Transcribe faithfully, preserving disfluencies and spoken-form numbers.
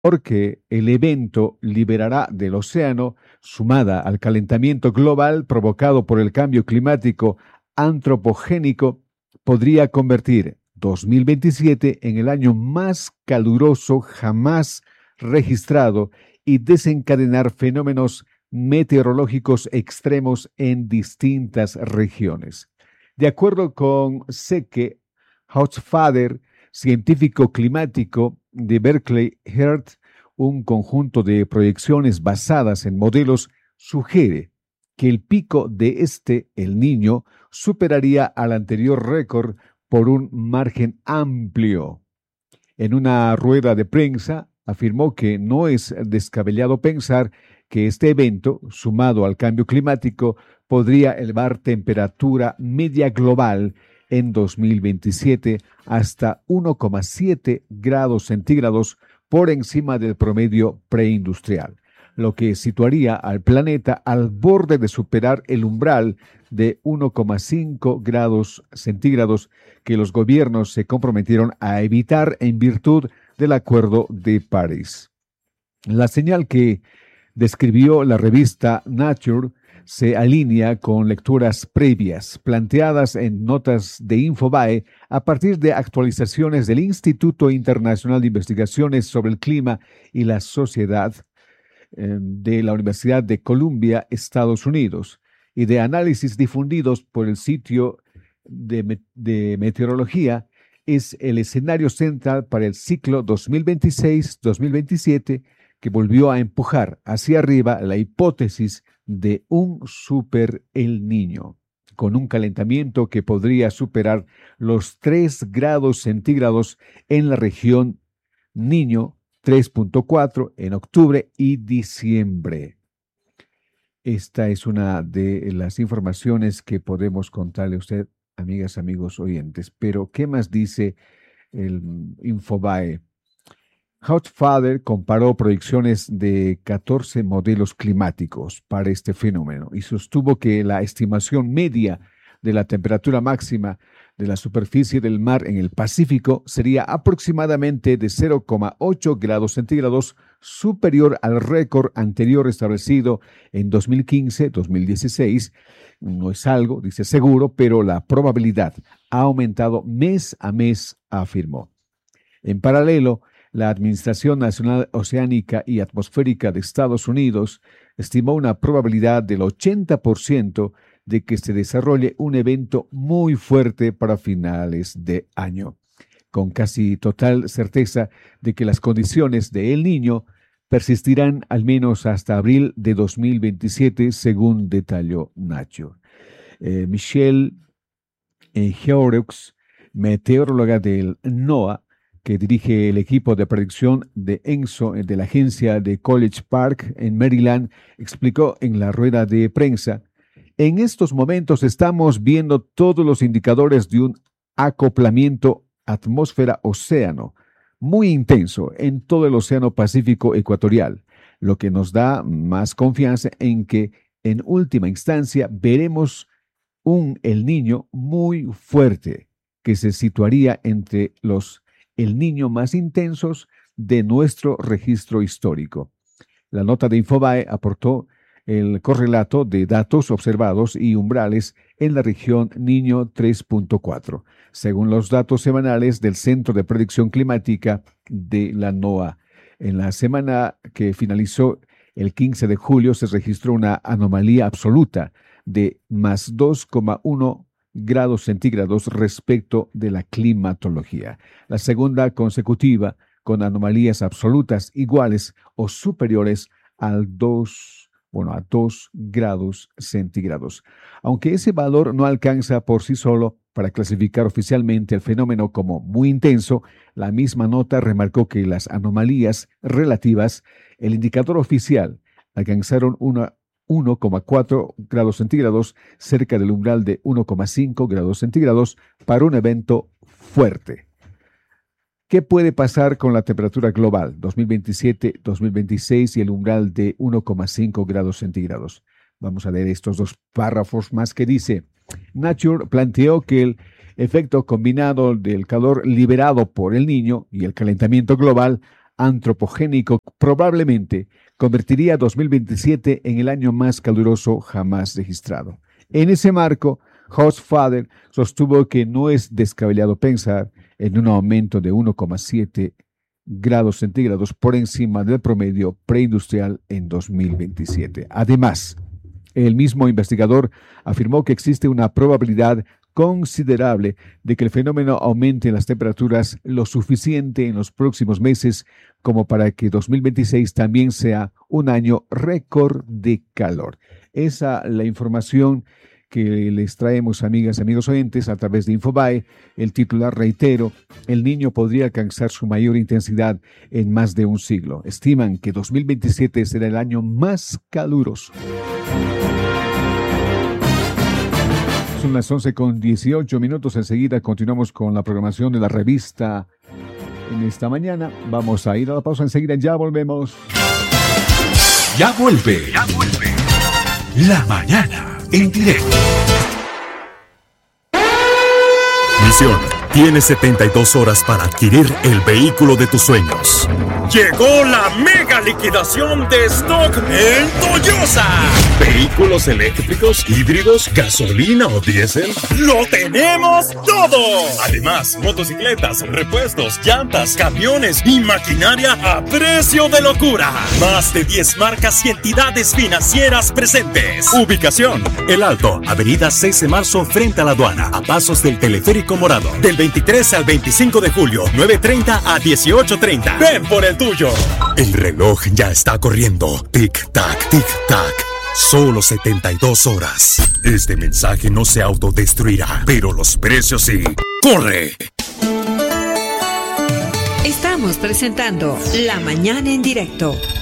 porque el evento liberará del océano, sumada al calentamiento global provocado por el cambio climático antropogénico, podría convertir dos mil veintisiete en el año más caluroso jamás registrado y desencadenar fenómenos meteorológicos extremos en distintas regiones. De acuerdo con Seke Housefather, científico climático de Berkeley Earth, un conjunto de proyecciones basadas en modelos sugiere que el pico de este, el Niño, superaría al anterior récord por un margen amplio. En una rueda de prensa, afirmó que no es descabellado pensar que este evento, sumado al cambio climático, podría elevar temperatura media global en dos mil veintisiete hasta uno coma siete grados centígrados por encima del promedio preindustrial, lo que situaría al planeta al borde de superar el umbral de uno coma cinco grados centígrados que los gobiernos se comprometieron a evitar en virtud del Acuerdo de París. La señal que describió la revista Nature se alinea con lecturas previas planteadas en notas de Infobae a partir de actualizaciones del Instituto Internacional de Investigaciones sobre el Clima y la Sociedad eh, de la Universidad de Columbia, Estados Unidos, y de análisis difundidos por el sitio de, de meteorología. Es el escenario central para el ciclo dos mil veintiséis dos mil veintisiete que volvió a empujar hacia arriba la hipótesis de un super El Niño, con un calentamiento que podría superar los tres grados centígrados en la región Niño, tres punto cuatro en octubre y diciembre. Esta es una de las informaciones que podemos contarle a usted, amigas, amigos oyentes. Pero, ¿qué más dice el Infobae? Housefather comparó proyecciones de catorce modelos climáticos para este fenómeno y sostuvo que la estimación media de la temperatura máxima de la superficie del mar en el Pacífico sería aproximadamente de cero coma ocho grados centígrados, superior al récord anterior establecido en dos mil quince dos mil dieciséis. No es algo, dice, seguro, pero la probabilidad ha aumentado mes a mes, afirmó. En paralelo, la Administración Nacional Oceánica y Atmosférica de Estados Unidos estimó una probabilidad del ochenta por ciento de que se desarrolle un evento muy fuerte para finales de año, con casi total certeza de que las condiciones de El Niño persistirán al menos hasta abril de dos mil veintisiete, según detalló Nacho. Eh, Michelle eh, Georux, meteoróloga del NOAA, que dirige el equipo de predicción de ENSO de la agencia de College Park en Maryland, explicó en la rueda de prensa: en estos momentos estamos viendo todos los indicadores de un acoplamiento atmósfera-océano muy intenso en todo el Océano Pacífico ecuatorial, lo que nos da más confianza en que en última instancia veremos un El Niño muy fuerte que se situaría entre los El Niño más intensos de nuestro registro histórico. La nota de Infobae aportó el correlato de datos observados y umbrales en la región Niño tres punto cuatro, según los datos semanales del Centro de Predicción Climática de la NOAA. En la semana que finalizó el quince de julio se registró una anomalía absoluta de más dos coma uno grados centígrados respecto de la climatología, la segunda consecutiva con anomalías absolutas iguales o superiores al dos, bueno, a dos grados centígrados. Aunque ese valor no alcanza por sí solo para clasificar oficialmente el fenómeno como muy intenso, la misma nota remarcó que las anomalías relativas, el indicador oficial, alcanzaron una uno coma cuatro grados centígrados, cerca del umbral de uno coma cinco grados centígrados para un evento fuerte. ¿Qué puede pasar con la temperatura global dos mil veintisiete dos mil veintiséis y el umbral de uno coma cinco grados centígrados? Vamos a leer estos dos párrafos más que dice: Nature planteó que el efecto combinado del calor liberado por El Niño y el calentamiento global antropogénico probablemente convertiría dos mil veintisiete en el año más caluroso jamás registrado. En ese marco, Hofstadter sostuvo que no es descabellado pensar en un aumento de uno coma siete grados centígrados por encima del promedio preindustrial en dos mil veintisiete. Además, el mismo investigador afirmó que existe una probabilidad considerable de que el fenómeno aumente en las temperaturas lo suficiente en los próximos meses como para que dos mil veintiséis también sea un año récord de calor. Esa es la información que les traemos, amigas y amigos oyentes, a través de Infobae. El titular, reitero, el Niño podría alcanzar su mayor intensidad en más de un siglo. Estiman que dos mil veintisiete será el año más caluroso. Son las once con dieciocho minutos. Enseguida continuamos con la programación de la revista en esta mañana. Vamos a ir a la pausa enseguida. Ya volvemos. Ya vuelve. Ya vuelve. La mañana en directo. Misión. Tienes setenta y dos horas para adquirir el vehículo de tus sueños. Llegó la mega liquidación de stock en Toyosa. Vehículos eléctricos, híbridos, gasolina o diésel. ¡Lo tenemos todo! Además, motocicletas, repuestos, llantas, camiones y maquinaria a precio de locura. Más de diez marcas y entidades financieras presentes. Ubicación: El Alto, avenida seis de marzo frente a la aduana, a pasos del teleférico morado. Del veintitrés al veinticinco de julio, nueve treinta a dieciocho treinta. Ven por el tuyo. El reloj ya está corriendo. Tic-tac, tic-tac. Solo setenta y dos horas. Este mensaje no se autodestruirá, pero los precios sí. ¡Corre! Estamos presentando La Mañana en Directo